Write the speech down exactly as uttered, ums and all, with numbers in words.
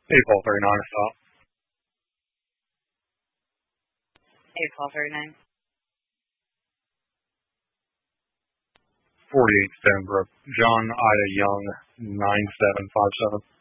Hey, Paul thirty-nine, stop. Hey, Paul thirty-nine. forty-eight Stonebrook. John Ida Young, nine seven five seven.